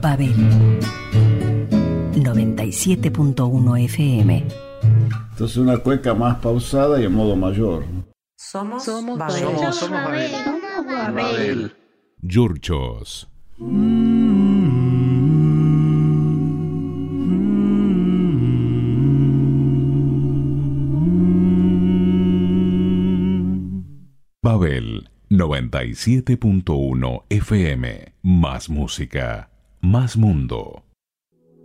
Babel 97.1 FM. Entonces una cueca más pausada y en modo mayor. Somos Babel. Somos Babel. Yurchos. Babel 97.1 FM. Más música, más mundo.